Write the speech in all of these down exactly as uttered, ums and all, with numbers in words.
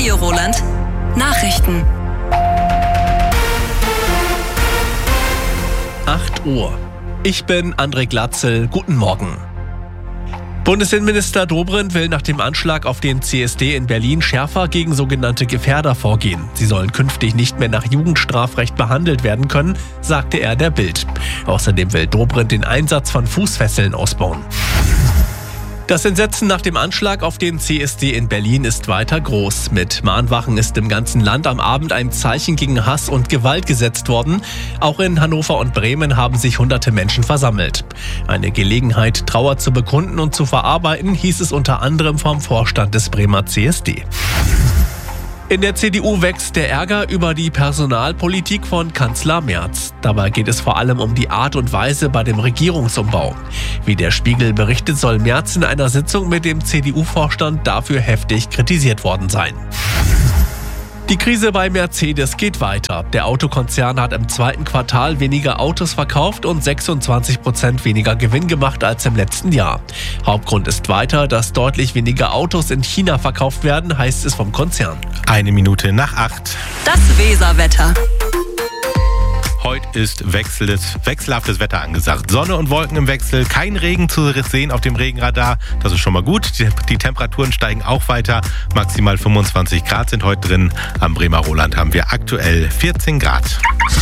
Radio Roland. Nachrichten. acht Uhr. Ich bin André Glatzel. Guten Morgen. Bundesinnenminister Dobrindt will nach dem Anschlag auf den C S D in Berlin schärfer gegen sogenannte Gefährder vorgehen. Sie sollen künftig nicht mehr nach Jugendstrafrecht behandelt werden können, sagte er der Bild. Außerdem will Dobrindt den Einsatz von Fußfesseln ausbauen. Das Entsetzen nach dem Anschlag auf den C S D in Berlin ist weiter groß. Mit Mahnwachen ist im ganzen Land am Abend ein Zeichen gegen Hass und Gewalt gesetzt worden. Auch in Hannover und Bremen haben sich hunderte Menschen versammelt. Eine Gelegenheit, Trauer zu bekunden und zu verarbeiten, hieß es unter anderem vom Vorstand des Bremer C S D. In der C D U wächst der Ärger über die Personalpolitik von Kanzler Merz. Dabei geht es vor allem um die Art und Weise bei dem Regierungsumbau. Wie der Spiegel berichtet, soll Merz in einer Sitzung mit dem C D U-Vorstand dafür heftig kritisiert worden sein. Die Krise bei Mercedes geht weiter. Der Autokonzern hat im zweiten Quartal weniger Autos verkauft und sechsundzwanzig Prozent weniger Gewinn gemacht als im letzten Jahr. Hauptgrund ist weiter, dass deutlich weniger Autos in China verkauft werden, heißt es vom Konzern. Eine Minute nach acht. Das Weserwetter. Heute ist wechselndes, wechselhaftes Wetter angesagt. Sonne und Wolken im Wechsel, kein Regen zu sehen auf dem Regenradar. Das ist schon mal gut. Die, die Temperaturen steigen auch weiter. Maximal fünfundzwanzig Grad sind heute drin. Am Bremer Roland haben wir aktuell vierzehn Grad.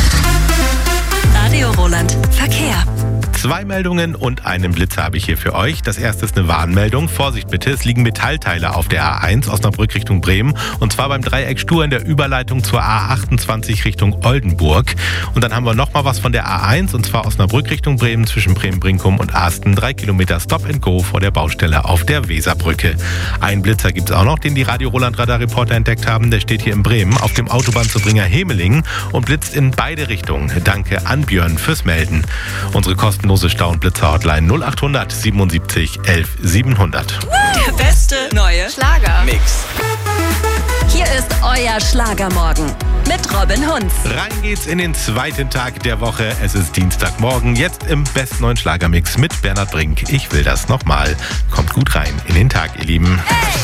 Radio Roland. Verkehr. Zwei Meldungen und einen Blitz habe ich hier für euch. Das erste ist eine Warnmeldung. Vorsicht bitte, es liegen Metallteile auf der A eins Osnabrück Richtung Bremen. Und zwar beim Dreieck Stur in der Überleitung zur A achtundzwanzig Richtung Oldenburg. Und dann haben wir nochmal was von der A eins und zwar Osnabrück Richtung Bremen zwischen Bremen-Brinkum und Asten. Drei Kilometer Stop and Go vor der Baustelle auf der Weserbrücke. Einen Blitzer gibt es auch noch, den die Radio Roland Radar-Reporter entdeckt haben. Der steht hier in Bremen auf dem Autobahnzubringer Hemelingen und blitzt in beide Richtungen. Danke an Björn fürs Melden. Unsere kostenlose Stau- und Blitzer-Hotline null achthundert siebenundsiebzig elf siebenhundert. Der beste neue Schlager-Mix. Hier ist euer Schlagermorgen mit Robin Hunz. Rein geht's in den zweiten Tag der Woche. Es ist Dienstagmorgen. Jetzt im besten neuen Schlagermix mit Bernhard Brink. Ich will das nochmal. Kommt gut rein in den Tag, ihr Lieben. Hey!